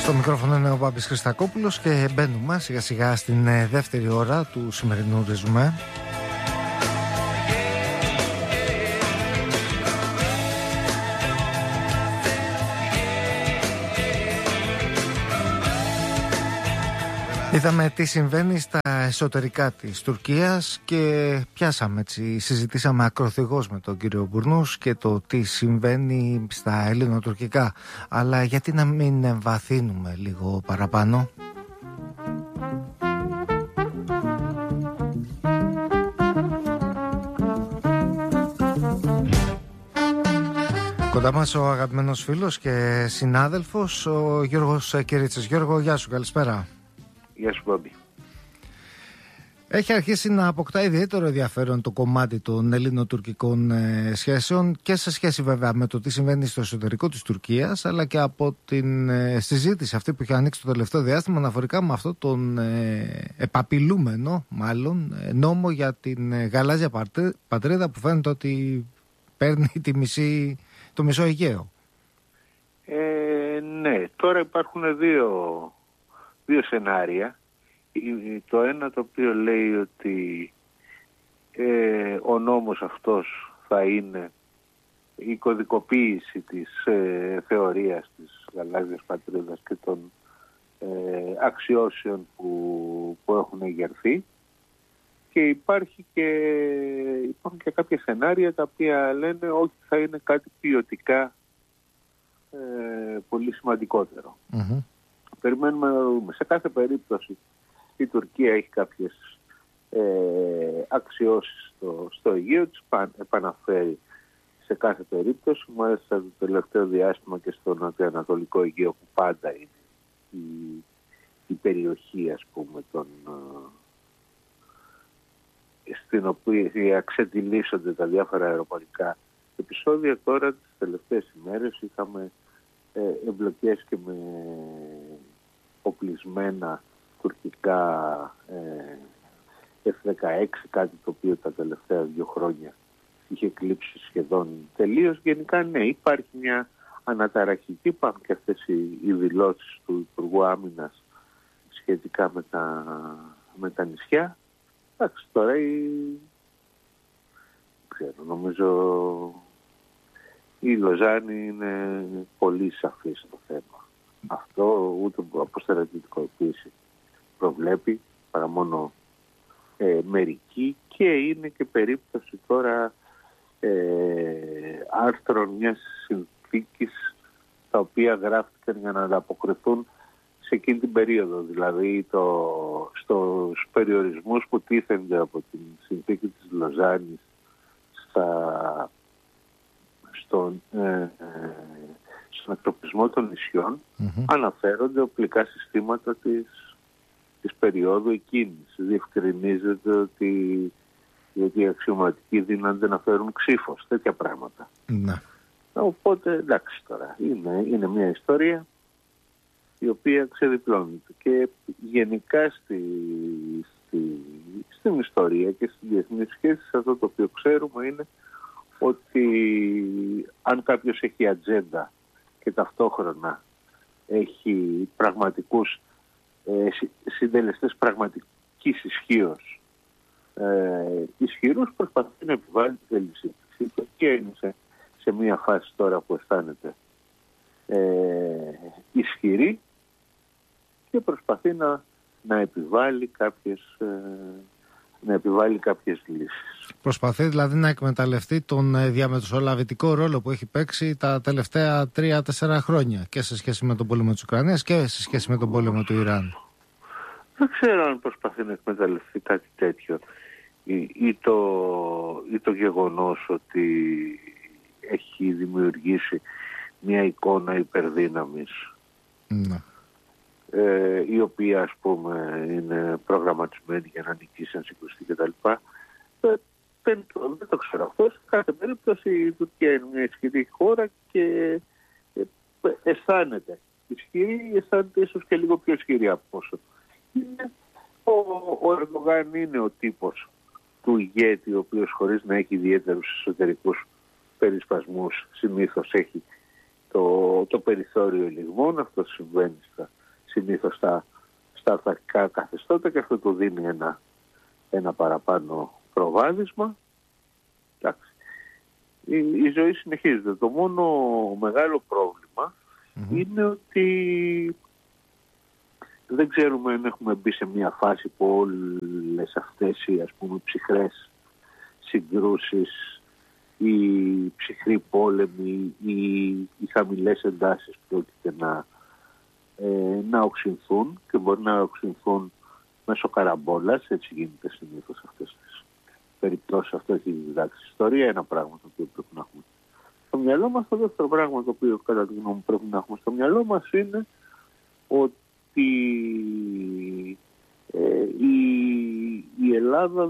Στο μικρόφωνο είναι ο Μπάμπης Χριστακόπουλος και μπαίνουμε σιγά σιγά στην δεύτερη ώρα του σημερινού ρεζουμέ. Είδαμε τι συμβαίνει στα εσωτερικά της Τουρκίας και συζητήσαμε ακροθυγώς με τον κύριο Μπουρνούς και το τι συμβαίνει στα ελληνοτουρκικά. Αλλά γιατί να μην εμβαθύνουμε λίγο παραπάνω? Κοντά μας ο αγαπημένος φίλος και συνάδελφος, ο Γιώργος Κυρίτσης. Γιώργο, γεια σου, καλησπέρα. Γεια σου, Μπάμπη. Έχει αρχίσει να αποκτά ιδιαίτερο ενδιαφέρον το κομμάτι των ελληνοτουρκικών σχέσεων και σε σχέση βέβαια με το τι συμβαίνει στο εσωτερικό της Τουρκίας, αλλά και από την συζήτηση αυτή που έχει ανοίξει το τελευταίο διάστημα αναφορικά με αυτό τον επαπειλούμενο μάλλον νόμο για την γαλάζια πατρίδα που φαίνεται ότι παίρνει το μισό Αιγαίο. Ναι, τώρα υπάρχουν δύο σενάρια. Το ένα το οποίο λέει ότι ο νόμος αυτός θα είναι η κωδικοποίηση της θεωρίας της γαλάζιας πατρίδας και των αξιώσεων που έχουν εγερθεί, και υπάρχουν και κάποια σενάρια τα οποία λένε όχι, θα είναι κάτι ποιοτικά πολύ σημαντικότερο. Mm-hmm. Περιμένουμε να δούμε. Σε κάθε περίπτωση η Τουρκία έχει κάποιες αξιώσεις στο Αιγαίο της, επαναφέρει σε κάθε περίπτωση. Μάλιστα το τελευταίο διάστημα και στο νοτιοανατολικό Αιγαίο, που πάντα είναι η περιοχή, ας πούμε, στην οποία ξετυλίσσονται τα διάφορα αεροπορικά επεισόδια. Τώρα τις τελευταίες ημέρες είχαμε εμπλοκές και με οπλισμένα τουρκικά F-16, κάτι το οποίο τα τελευταία 2 χρόνια είχε κλείψει σχεδόν τελείως. Γενικά ναι, υπάρχει μια αναταραχή. Υπάρχουν και αυτές οι δηλώσεις του Υπουργού Άμυνας σχετικά με τα νησιά. Εντάξει, τώρα νομίζω η Λοζάνη είναι πολύ σαφή στο θέμα. Αυτό ούτε από στρατιωτικοποίηση προβλέπει, παρά μόνο μερική, και είναι και περίπτωση τώρα άρθρων μιας συνθήκης τα οποία γράφτηκαν για να ανταποκριθούν σε εκείνη την περίοδο, δηλαδή στους περιορισμούς που τίθενται από την συνθήκη της Λοζάνης στον εκτοπισμό των νησιών. Mm-hmm. Αναφέρονται οπλικά συστήματα της περίοδου εκείνης. Διευκρινίζεται ότι οι αξιωματικοί δίνονται να φέρουν ξύφος, τέτοια πράγματα. Mm-hmm. Οπότε εντάξει, τώρα είναι μια ιστορία η οποία ξεδιπλώνεται, και γενικά στην ιστορία και στις διεθνείς σχέσεις αυτό το οποίο ξέρουμε είναι ότι αν κάποιος έχει ατζέντα και ταυτόχρονα έχει πραγματικούς συντελεστές πραγματικής ισχύως ισχυρούς, προσπαθεί να επιβάλλει τη θέλησή του, και είναι σε μια φάση τώρα που αισθάνεται ισχυρή και προσπαθεί να επιβάλλει κάποιες λύσεις. Προσπαθεί δηλαδή να εκμεταλλευτεί τον διαμεσολαβητικό ρόλο που έχει παίξει τα τελευταία 3-4 χρόνια και σε σχέση με τον πόλεμο της Ουκρανίας και σε σχέση με τον πόλεμο του Ιράν. Δεν ξέρω αν προσπαθεί να εκμεταλλευτεί κάτι τέτοιο ή το γεγονός ότι έχει δημιουργήσει μια εικόνα υπερδύναμης. Ναι. Η οποία, ας πούμε, είναι προγραμματισμένη για να νικήσει, να συγκρουστεί κτλ. Δεν το ξέρω αυτό. Σε κάθε περίπτωση η Τουρκία είναι μια ισχυρή χώρα και αισθάνεται ισχυρή, αισθάνεται ίσως και λίγο πιο ισχυρή από όσο είναι. Ο Ερντογάν είναι ο τύπος του ηγέτη, ο οποίος χωρίς να έχει ιδιαίτερους εσωτερικούς περισπασμούς συνήθως έχει το περιθώριο ελιγμών. Αυτό συμβαίνει συνήθως στα αυταρχικά καθεστώτα και αυτό του δίνει ένα παραπάνω προβάδισμα. Η ζωή συνεχίζεται. Το μόνο μεγάλο πρόβλημα είναι ότι δεν ξέρουμε αν έχουμε μπει σε μια φάση που όλες αυτές οι ψυχρές συγκρούσεις, οι ψυχροί πόλεμοι, οι χαμηλές εντάσεις πρόκειται να οξυνθούν και μπορεί να οξυνθούν μέσω καραμπόλας. Έτσι γίνεται συνήθως αυτές τις περιπτώσεις. Αυτό έχει διδάξει η ιστορία. Ένα πράγμα το οποίο πρέπει να έχουμε στο μυαλό μας. Το δεύτερο πράγμα το οποίο κατά τη γνώμη μου πρέπει να έχουμε στο μυαλό μας είναι ότι η Ελλάδα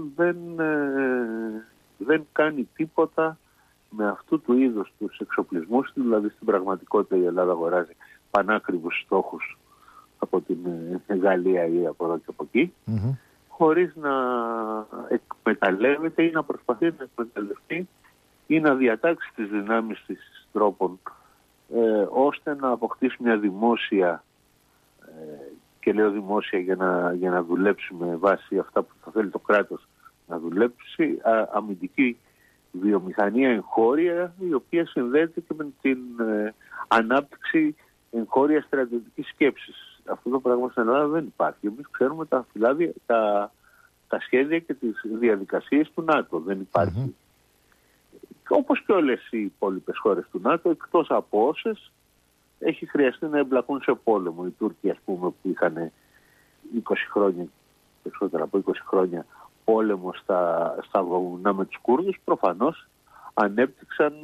δεν κάνει τίποτα με αυτού του είδους τους εξοπλισμούς. Δηλαδή στην πραγματικότητα η Ελλάδα αγοράζει πανάκριβους στόχους από την Γαλλία ή από εδώ και από εκεί, χωρίς να εκμεταλλεύεται ή να προσπαθεί να εκμεταλλευτεί ή να διατάξει τις δυνάμεις της τρόπων ώστε να αποκτήσει μια δημόσια, και λέω δημόσια για να δουλέψει με βάση αυτά που θα θέλει το κράτος να δουλέψει, αμυντική βιομηχανία εγχώρια, η οποία συνδέεται και με την ανάπτυξη εγχώρια στρατιωτικής σκέψης. Αυτό το πράγμα στην Ελλάδα δεν υπάρχει. Εμείς ξέρουμε τα φυλάδια, τα σχέδια και τις διαδικασίες του ΝΑΤΟ. Δεν υπάρχει. Όπως και όλες οι υπόλοιπες χώρες του ΝΑΤΟ, εκτός από όσες έχει χρειαστεί να εμπλακούν σε πόλεμο. Οι Τούρκοι, ας πούμε, που είχαν 20 χρόνια, περισσότερα από 20 χρόνια, πόλεμο στα βουνά με τους Κούρδους, προφανώς ανέπτυξαν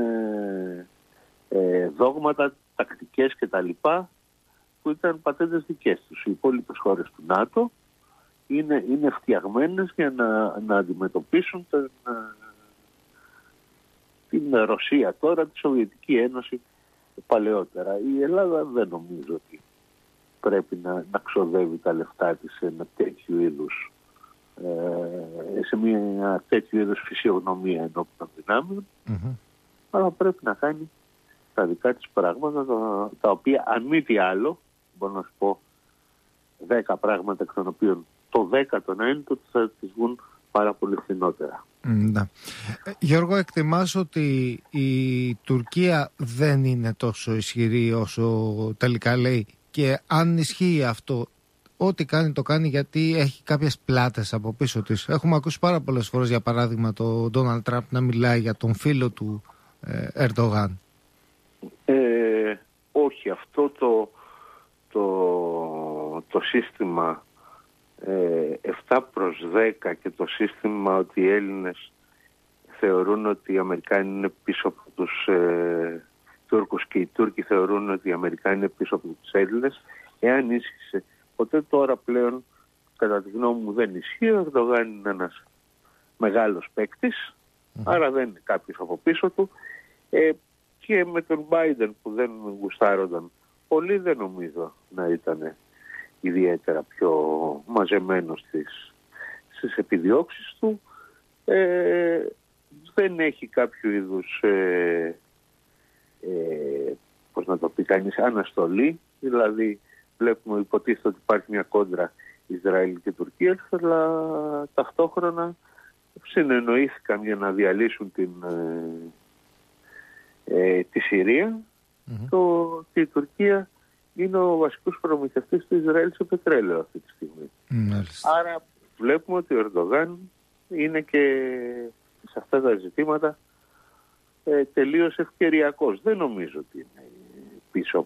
δόγματα, τακτικές κτλ. Που ήταν πατέντες δικές τους. Οι υπόλοιπες χώρες του ΝΑΤΟ είναι φτιαγμένες για να αντιμετωπίσουν την Ρωσία τώρα, τη Σοβιετική Ένωση παλαιότερα. Η Ελλάδα δεν νομίζω ότι πρέπει να ξοδεύει τα λεφτά της σε ένα τέτοιο είδους, σε μια τέτοιου είδους φυσιογνωμία ενώπιον δυνάμεων, αλλά πρέπει να κάνει τα δικά της πράγματα, τα οποία αν μη τι άλλο, μπορώ να σου πω 10 πράγματα εκ των οποίων το 10ο να είναι ότι θα τις βγουν πάρα πολύ φθηνότερα. Γιώργο, εκτιμάς ότι η Τουρκία δεν είναι τόσο ισχυρή όσο τελικά λέει, και αν ισχύει αυτό, ό,τι κάνει το κάνει γιατί έχει κάποιες πλάτες από πίσω της? Έχουμε ακούσει πάρα πολλές φορές, για παράδειγμα, τον Ντόναλντ Τραμπ να μιλάει για τον φίλο του Ερντογάν. Όχι, αυτό το σύστημα 7/10 και το σύστημα ότι οι Έλληνες θεωρούν ότι οι Αμερικάνοι είναι πίσω από τους Τούρκους και οι Τούρκοι θεωρούν ότι οι Αμερικάνοι είναι πίσω από τους Έλληνες, εάν ίσχυσε ποτέ, τώρα πλέον κατά τη γνώμη μου δεν ισχύει. Ο Ερντογάν είναι ένας μεγάλος παίκτης, άρα δεν είναι κάποιος από πίσω του, και με τον Biden που δεν γουστάρονταν πολύ, δεν νομίζω να ήταν ιδιαίτερα πιο μαζεμένος στις επιδιώξεις του. Δεν έχει κάποιο είδους πώς να το πει κανείς, αναστολή. Δηλαδή βλέπουμε, υποτίθεται ότι υπάρχει μια κόντρα Ισραήλ και Τουρκία, αλλά ταυτόχρονα συνεννοήθηκαν για να διαλύσουν τη Συρία, και η Τουρκία είναι ο βασικός προμηθευτής του Ισραήλ σε πετρέλαιο αυτή τη στιγμή. Άρα βλέπουμε ότι ο Ερντογάν είναι και σε αυτά τα ζητήματα τελείως ευκαιριακός. Δεν νομίζω ότι είναι πίσω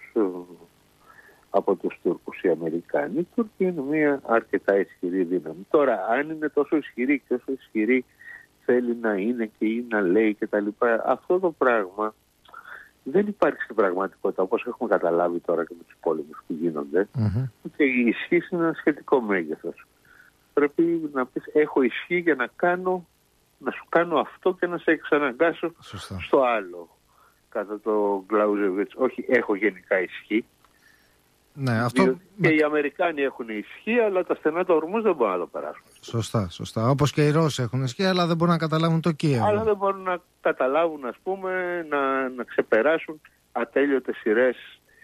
από τους Τούρκους οι Αμερικάνοι. Οι Τούρκοι είναι μια αρκετά ισχυρή δύναμη. Τώρα, αν είναι τόσο ισχυρή και όσο ισχυρή θέλει να είναι και ή να λέει κτλ., αυτό το πράγμα δεν υπάρχει στην πραγματικότητα, όπως έχουμε καταλάβει τώρα και με τους πόλεμους που γίνονται. Και η ισχύ είναι ένα σχετικό μέγεθος. Πρέπει να πεις, έχω ισχύ για να σου κάνω αυτό και να σε εξαναγκάσω στο άλλο. Κατά το Γκλάουζεβιτς, όχι, έχω γενικά ισχύ. Ναι, αυτό... Και οι Αμερικάνοι έχουν ισχύ, αλλά τα στενά του ορμούς δεν μπορούν να το περάσουν. Σωστά. Όπως και οι Ρώσοι έχουν ισχύ, αλλά δεν μπορούν να καταλάβουν το Κίεβο. Αλλά δεν μπορούν να καταλάβουν, ας πούμε, να ξεπεράσουν ατέλειωτες σειρές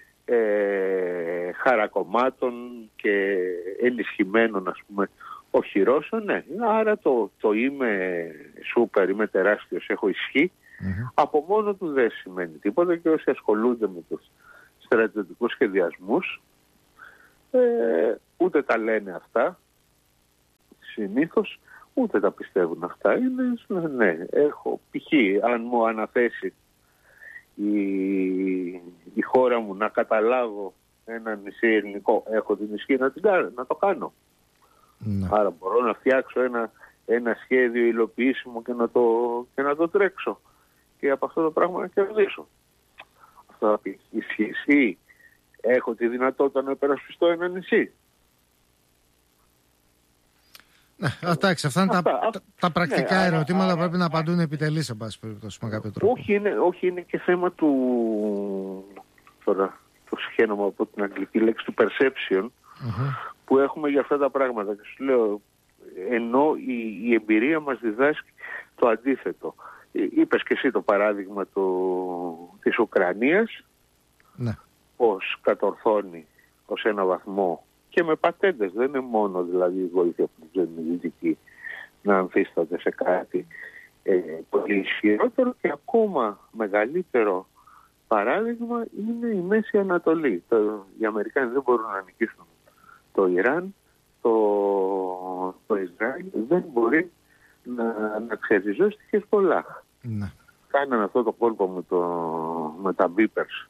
χαρακομμάτων και ενισχυμένων, ας πούμε, οχυρώσεων. Ναι, άρα το είμαι σούπερ, είμαι τεράστιος, έχω ισχύ, από μόνο του δεν σημαίνει τίποτα, και όσοι ασχολούνται με τους στρατιωτικούς σχεδιασμούς ούτε τα λένε αυτά συνήθως, ούτε τα πιστεύουν αυτά. Είναι, ναι, έχω π.χ. αν μου αναθέσει η χώρα μου να καταλάβω ένα νησί ελληνικό, έχω την ισχύ να το κάνω. Ναι. Άρα μπορώ να φτιάξω ένα σχέδιο υλοποιήσιμο και να το τρέξω και από αυτό το πράγμα να κερδίσω. Αυτό θα πει ισχύει. Έχω τη δυνατότητα να υπερασπιστώ ένα νησί. Ναι, εντάξει, αυτά είναι τα πρακτικά ερωτήματα που πρέπει να απαντούν επιτελείς, σε πάση περιπτώσει, με κάποιο τρόπο. Όχι, είναι και θέμα του, τώρα το σχένομαι από την αγγλική λέξη, του perception που έχουμε για αυτά τα πράγματα. Και σου λέω, ενώ η εμπειρία μας διδάσκει το αντίθετο. Είπες και εσύ το παράδειγμα της Ουκρανίας, ναι, πώς κατορθώνει ως ένα βαθμό και με πατέντες, δεν είναι μόνο δηλαδή η βοήθεια που τους δίνει η Δυτική να αμφίσταται σε κάτι πολύ ισχυρότερο, και ακόμα μεγαλύτερο παράδειγμα είναι η Μέση Ανατολή. Οι Αμερικάνοι δεν μπορούν να νικήσουν το Ιράν, το Ισραήλ δεν μπορεί να ξεριζώσει τη Χεσμολάχ. Ναι. Κάνανε αυτό το κόλπο με τα Beepers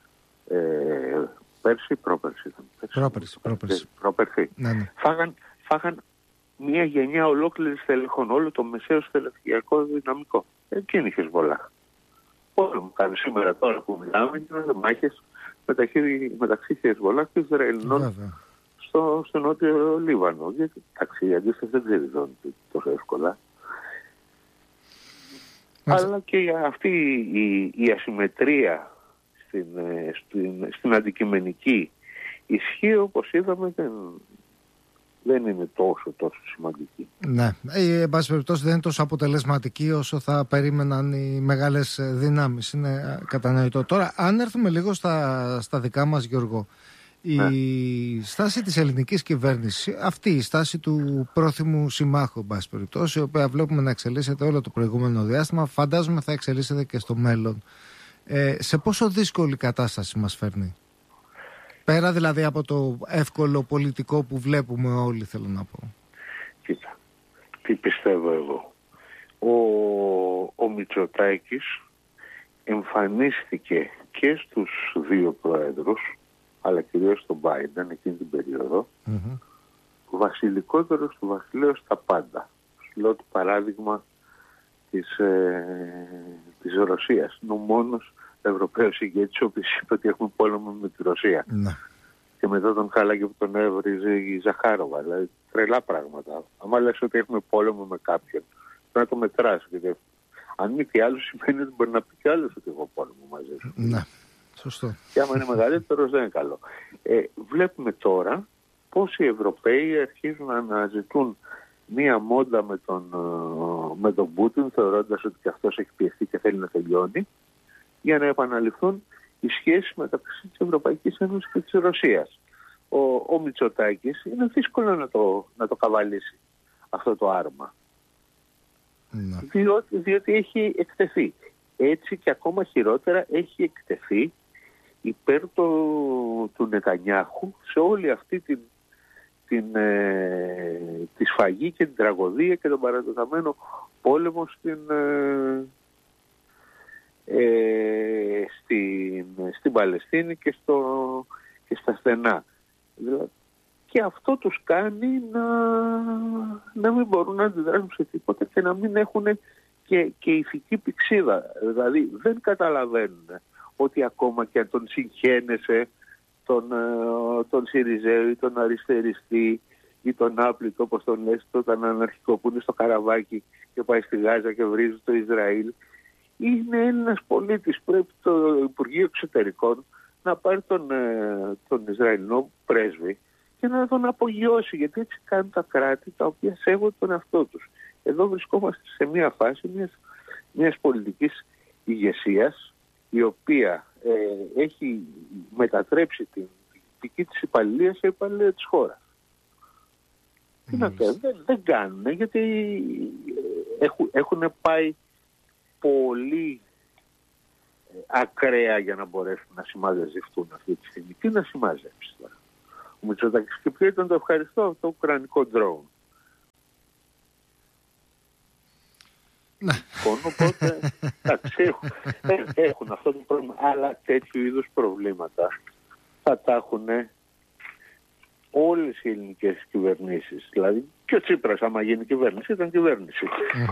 πέρσι, πρόπερσι. Πρόπερσι. Ναι. Φάγαν μια γενιά ολόκληρη στελεχών, όλο το μεσαίο στελεχειακό δυναμικό. Εκείνη η Χεσμολάχ. Πόλεμο κάνει σήμερα, τώρα που μιλάμε, γίνονται μάχες μεταξύ Χεσμολάχ και Ισραηλινών στο νότιο Λίβανο. Γιατί οι αντίστοιχες δεν ξεριζώνται τόσο εύκολα. Αλλά και αυτή η ασυμμετρία στην αντικειμενική ισχύ, όπως είδαμε, δεν είναι τόσο σημαντική. Ναι, εν πάση περιπτώσει δεν είναι τόσο αποτελεσματική όσο θα περίμεναν οι μεγάλες δυνάμεις. Είναι κατανοητό. Τώρα, αν έρθουμε λίγο στα δικά μας, Γιώργο, η στάση της ελληνικής κυβέρνησης, αυτή η στάση του πρόθυμου συμμάχου, εν πάση περιπτώσει, η οποία βλέπουμε να εξελίσσεται όλο το προηγούμενο διάστημα, φαντάζομαι θα εξελίσσεται και στο μέλλον. Σε πόσο δύσκολη κατάσταση μας φέρνει? Πέρα δηλαδή από το εύκολο πολιτικό που βλέπουμε όλοι, θέλω να πω. Κοίτα, τι πιστεύω εγώ. Ο Μητσοτάκης εμφανίστηκε και στους δύο πρόεδρους, αλλά κυρίως στον Biden εκείνη την περίοδο, βασιλικότερος του βασιλέως στα πάντα. Σου λέω το παράδειγμα της Ρωσίας. Είναι ο μόνος Ευρωπαίος ηγέτης ο οποίος είπε ότι έχουμε πόλεμο με τη Ρωσία. Ναι. Και μετά τον χάλαγε που τον έβριζε η Ζαχάροβα. Δηλαδή τρελά πράγματα. Αν λες ότι έχουμε πόλεμο με κάποιον, πρέπει να το μετράς. Γιατί αν μη τι άλλο σημαίνει ότι μπορεί να πει κι άλλος ότι έχω πόλεμο μαζί σου. Ναι. Σωστό. Και άμα είναι μεγαλύτερος δεν είναι καλό. Βλέπουμε τώρα πώς οι Ευρωπαίοι αρχίζουν να αναζητούν μία μόντα με τον Πούτιν, θεωρώντας ότι και αυτός έχει πιεστεί και θέλει να τελειώνει, για να επαναληφθούν οι σχέσεις μεταξύ της Ευρωπαϊκής Ένωσης και της Ρωσίας. Ο Μητσοτάκης είναι δύσκολο να το καβαλήσει αυτό το άρμα. Διότι έχει εκτεθεί. Έτσι και ακόμα χειρότερα έχει εκτεθεί υπέρ του Νετανιάχου σε όλη αυτή τη σφαγή και την τραγωδία και τον παρατεταμένο πόλεμο στην Παλαιστίνη και στα στενά. Και αυτό τους κάνει να μην μπορούν να αντιδράσουν σε τίποτα και να μην έχουν και ηθική πηξίδα. Δηλαδή δεν καταλαβαίνουν ότι ακόμα και αν τον συγχαίνεσαι τον Σιριζέο ή τον αριστεριστή ή τον άπλητο, όπως τον λες, τον αναρχικό που είναι στο Καραβάκι και πάει στη Γάζα και βρίζει το Ισραήλ, είναι Έλληνας πολίτης. Πρέπει το Υπουργείο Εξωτερικών να πάρει τον Ισραηλινό πρέσβη και να τον απογειώσει, γιατί έτσι κάνουν τα κράτη τα οποία σέβονται τον εαυτό τους. Εδώ βρισκόμαστε σε μια φάση μιας πολιτικής ηγεσίας, η οποία έχει μετατρέψει την δική της υπαλληλία σε υπαλληλία της χώρας. Τι να κάνουν, δεν κάνουν, γιατί έχουν πάει πολύ ακραία για να μπορέσουν να συμμαζευτούν αυτή τη στιγμή. Τι να συμμαζέψει τώρα? Ο Μητσοτάκης, και ποιο ήταν το ευχαριστώ, το ουκρανικό drone. Οπότε, εντάξει, έχουν αυτό το πρόβλημα, αλλά τέτοιου είδους προβλήματα θα τα έχουν όλες οι ελληνικές κυβερνήσεις. Δηλαδή και ο Τσίπρας, άμα γίνει κυβέρνηση, ήταν κυβέρνηση.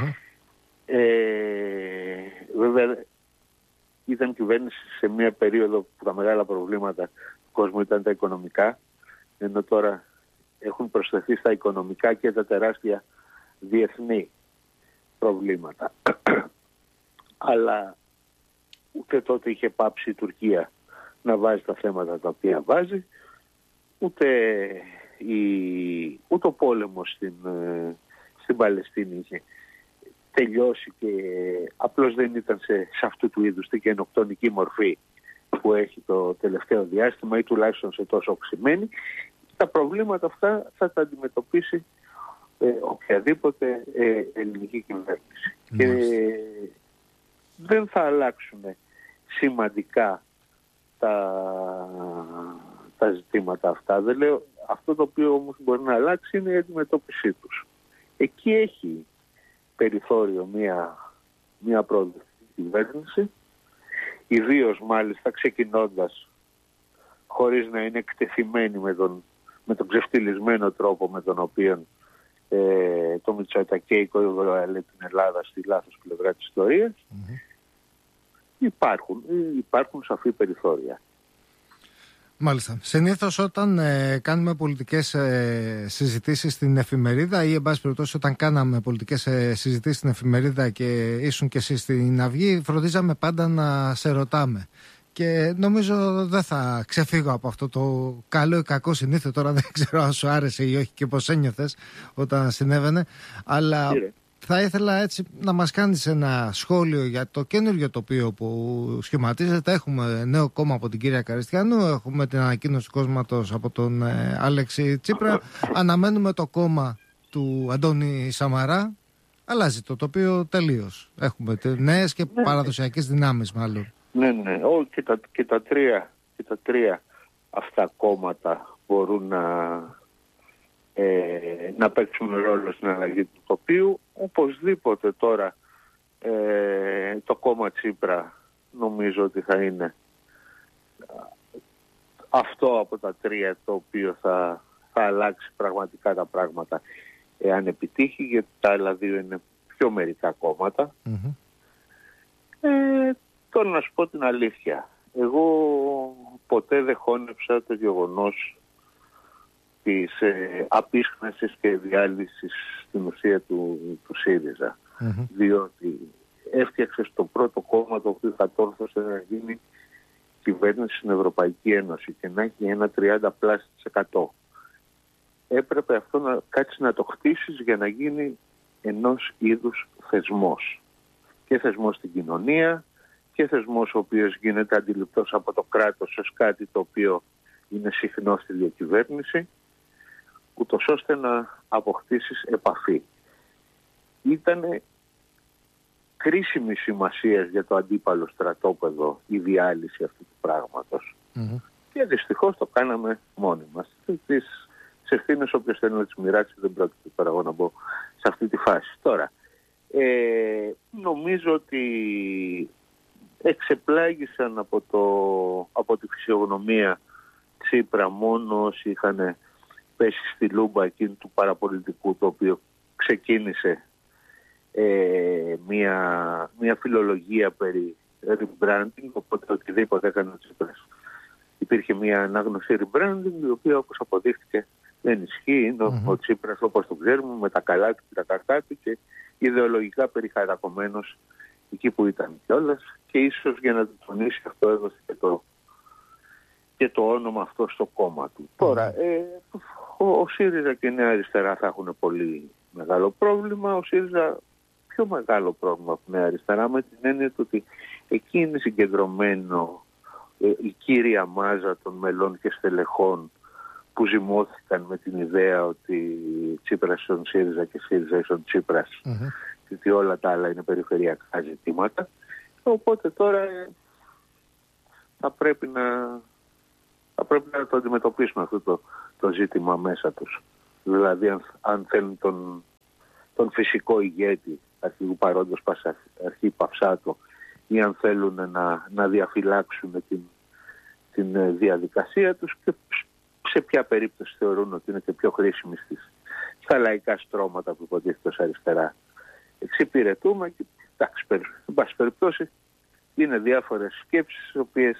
Βέβαια ήταν κυβέρνηση σε μια περίοδο που τα μεγάλα προβλήματα του κόσμου ήταν τα οικονομικά, ενώ τώρα έχουν προσθεθεί στα οικονομικά και τα τεράστια διεθνή προβλήματα. Αλλά ούτε τότε είχε πάψει η Τουρκία να βάζει τα θέματα τα οποία βάζει, ούτε ο πόλεμος στην Παλαιστίνη είχε τελειώσει, και απλώς δεν ήταν σε αυτού του είδους την γενοκτονική μορφή που έχει το τελευταίο διάστημα, ή τουλάχιστον σε τόσο οξυμένη. Τα προβλήματα αυτά θα τα αντιμετωπίσει οποιαδήποτε ελληνική κυβέρνηση. Και δεν θα αλλάξουν σημαντικά τα ζητήματα αυτά. Δεν λέω, αυτό το οποίο όμως μπορεί να αλλάξει είναι η αντιμετώπιση τους. Εκεί έχει περιθώριο μια προοδευτική κυβέρνηση, ιδίως μάλιστα ξεκινώντας χωρίς να είναι εκτεθειμένη με τον ξεφτυλισμένο τρόπο με τον οποίο το Μητσοτακέικο έβαλε την Ελλάδα στη λάθος πλευρά της ιστορίας. Υπάρχουν σαφή περιθώρια. Μάλιστα. Συνήθως όταν κάνουμε πολιτικές συζητήσεις στην εφημερίδα, ή εν πάση περιπτώσει όταν κάναμε πολιτικές συζητήσεις στην εφημερίδα και ήσουν και εσείς στην Αυγή, φροντίζαμε πάντα να σε ρωτάμε. Και νομίζω δεν θα ξεφύγω από αυτό το καλό ή κακό συνήθω. Τώρα δεν ξέρω αν σου άρεσε ή όχι και πώς ένιωθες όταν συνέβαινε. Αλλά θα ήθελα έτσι να μας κάνεις ένα σχόλιο για το καινούργιο τοπίο που σχηματίζεται. Έχουμε νέο κόμμα από την κυρία Καριστιανού, έχουμε την ανακοίνωση του κόμματος από τον Αλέξη Τσίπρα. Αναμένουμε το κόμμα του Αντώνη Σαμαρά. Αλλάζει το τοπίο τελείως. Έχουμε νέες και παραδοσιακές δυνάμεις μάλλον. Ναι. Και τα τρία αυτά κόμματα μπορούν να παίξουν ρόλο στην αλλαγή του τοπίου. Οπωσδήποτε τώρα το κόμμα Τσίπρα νομίζω ότι θα είναι αυτό από τα τρία το οποίο θα αλλάξει πραγματικά τα πράγματα, εάν επιτύχει, γιατί τα άλλα δύο είναι πιο μερικά κόμματα. Τώρα να σου πω την αλήθεια, εγώ ποτέ δεν χώνεψα το γεγονός της απίσχνασης και διάλυσης στην ουσία του ΣΥΡΙΖΑ, διότι έφτιαξε το πρώτο κόμμα το οποίο κατόρθωσε να γίνει κυβέρνηση στην Ευρωπαϊκή Ένωση και να έχει ένα 30+%. Έπρεπε αυτό να κάτσει να το χτίσεις για να γίνει ενός είδους θεσμός, και θεσμός στην κοινωνία και θεσμός ο οποίος γίνεται αντιληπτός από το κράτος ως κάτι το οποίο είναι συχνό στη διακυβέρνηση, ούτως ώστε να αποκτήσεις επαφή. Ήτανε κρίσιμη σημασία για το αντίπαλο στρατόπεδο η διάλυση αυτού του πράγματος. Και δυστυχώς το κάναμε μόνοι μας. Τις ευθύνες όποιος θέλει να τις μοιράσει, δεν πρόκειται τώρα εγώ να μπω σε αυτή τη φάση. Τώρα, νομίζω ότι εξεπλάγησαν από τη φυσιογνωμία Τσίπρα μόνο όσοι είχαν πέσει στη λούμπα εκείνη του παραπολιτικού, το οποίο ξεκίνησε μια φιλολογία περί rebranding, οπότε οτιδήποτε έκανε ο Τσίπρας υπήρχε μια ανάγνωση rebranding, η οποία όπως αποδείχθηκε δεν ισχύει. Είναι ο Τσίπρας όπως το ξέρουμε, με τα καλά του και τα κακά του, και ιδεολογικά περιχαρακωμένος εκεί που ήταν κιόλας, και ίσως για να το τονίσει αυτό έδωσε και το όνομα αυτό στο κόμμα του. Τώρα, ο ΣΥΡΙΖΑ και η Νέα Αριστερά θα έχουν πολύ μεγάλο πρόβλημα. Ο ΣΥΡΙΖΑ πιο μεγάλο πρόβλημα από τη Νέα Αριστερά, με την έννοια του ότι εκεί είναι συγκεντρωμένο η κύρια μάζα των μελών και στελεχών που ζυμώθηκαν με την ιδέα ότι Τσίπρας στον ΣΥΡΙΖΑ και ΣΥΡΙΖΑ στον Τσίπρας, γιατί όλα τα άλλα είναι περιφερειακά ζητήματα. Οπότε τώρα θα πρέπει να το αντιμετωπίσουμε αυτό το ζήτημα μέσα τους. Δηλαδή αν θέλουν τον φυσικό ηγέτη αρχηγού παρόντος αρχή Παυσάτο, ή αν θέλουν να διαφυλάξουν την διαδικασία τους και σε ποια περίπτωση θεωρούν ότι είναι και πιο χρήσιμη στα λαϊκά στρώματα που υποτίθεται ως αριστερά. Εξυπηρετούμε και εντάξει, εν πάση περιπτώσει είναι διάφορες σκέψεις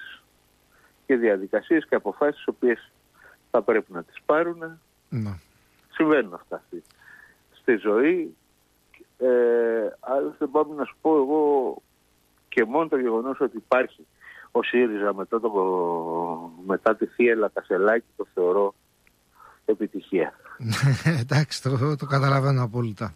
και διαδικασίες και αποφάσεις τις οποίες θα πρέπει να τις πάρουν. Συμβαίνουν αυτά στη ζωή. Άλλωστε πάμε να σου πω εγώ, και μόνο το γεγονός ότι υπάρχει ο ΣΥΡΙΖΑ μετά τη θύελα Κασελάκη το θεωρώ επιτυχία. Εντάξει, το καταλαβαίνω απόλυτα.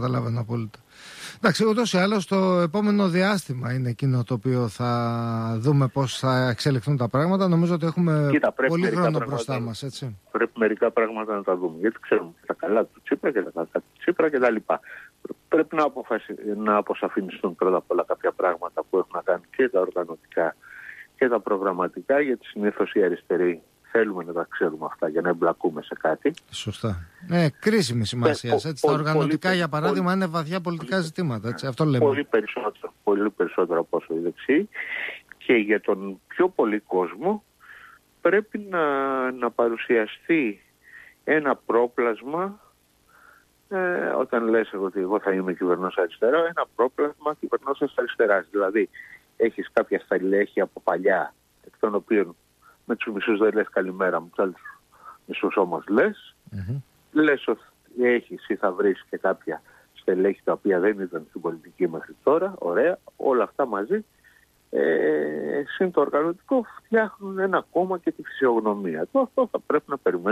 Εντάξει, ούτως ή άλλως το επόμενο διάστημα είναι εκείνο το οποίο θα δούμε πώς θα εξελιχθούν τα πράγματα. Νομίζω ότι έχουμε πολύ χρόνο μπροστά μας, έτσι. Πρέπει μερικά πράγματα να τα δούμε, γιατί ξέρουμε τα καλά του Τσίπρα και τα κακά του Τσίπρα και τα λοιπά. Πρέπει να αποσαφινιστούν πρώτα απ' όλα κάποια πράγματα που έχουν να κάνουν και τα οργανωτικά και τα προγραμματικά, γιατί συνήθως οι αριστεροί θέλουμε να τα ξέρουμε αυτά για να εμπλακούμε σε κάτι. Σωστά. Κρίσιμη σημασία. Τα οργανωτικά, για παράδειγμα, είναι βαθιά πολιτικά ζητήματα. Έτσι, αυτό λέμε. Πολύ περισσότερο από όσο οι δεξιοί. Και για τον πιο πολύ κόσμο πρέπει να παρουσιαστεί ένα πρόπλασμα, όταν λες ότι εγώ θα είμαι κυβερνός αριστερά, ένα πρόπλασμα κυβερνός αριστεράς. Δηλαδή έχεις κάποια στελέχη από παλιά, εκ των οποίων με τους μισούς δεν λες καλημέρα, με τους άλλους μισούς όμως λες. Λες ότι έχεις ή θα βρεις και κάποια στελέχη τα οποία δεν ήταν στην πολιτική μέχρι τώρα. Ωραία, όλα αυτά μαζί. Συν το οργανωτικό φτιάχνουν ένα κόμμα και τη φυσιογνωμία. Αυτό θα πρέπει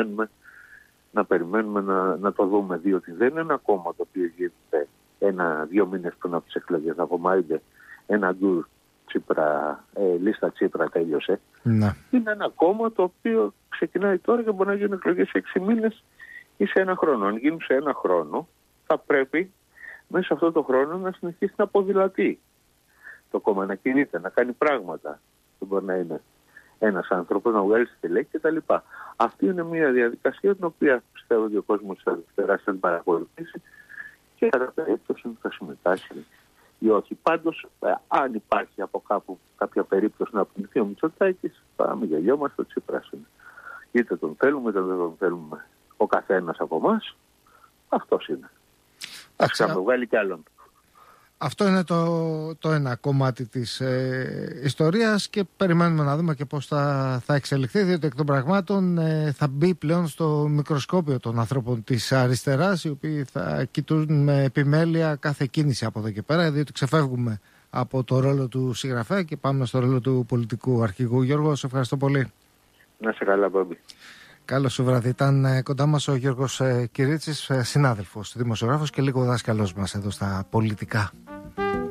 να περιμένουμε να το δούμε, διότι δεν είναι ένα κόμμα το οποίο γίνεται 1-2 μήνες πριν από τις εκλογές να κομμάτιτε ένα ντουρ Τσίπρα, λίστα Τσίπρα τέλειωσε. Να. Είναι ένα κόμμα το οποίο ξεκινάει τώρα και μπορεί να γίνουν εκλογές σε 6 μήνες ή σε 1 χρόνο. Αν γίνουν σε 1 χρόνο, θα πρέπει μέσα σε αυτό το χρόνο να συνεχίσει να ποδηλατεί το κόμμα, να κινείται, να κάνει πράγματα. Δεν μπορεί να είναι ένας άνθρωπος να βγάλει στελέχη κτλ. Αυτή είναι μια διαδικασία την οποία πιστεύω ότι ο κόσμος της αριστεράς θα την παρακολουθήσει και κατά περίπτωση θα συμμετάσχει ή όχι. Πάντως, αν υπάρχει από κάπου κάποια περίπτωση να απολυθεί ο Μητσοτάκης, θα μην γελιόμαστε, ο Τσίπρας είναι. Είτε τον θέλουμε, είτε δεν τον θέλουμε ο καθένας από εμάς, αυτός είναι. Θα βγάλει κι άλλον. Αυτό είναι το ένα κομμάτι της ιστορίας και περιμένουμε να δούμε και πώς θα εξελιχθεί, διότι εκ των πραγμάτων θα μπει πλέον στο μικροσκόπιο των ανθρώπων της αριστεράς, οι οποίοι θα κοιτούν με επιμέλεια κάθε κίνηση από εδώ και πέρα, διότι ξεφεύγουμε από το ρόλο του συγγραφέα και πάμε στο ρόλο του πολιτικού αρχηγού. Γιώργο, σε ευχαριστώ πολύ. Να σε καλά, Μπόμπη. Καλώς σου βράδυ. Ήταν κοντά μας ο Γιώργος Κυρίτσης, συνάδελφος, δημοσιογράφος και λίγο δάσκαλός μας εδώ στα πολιτικά.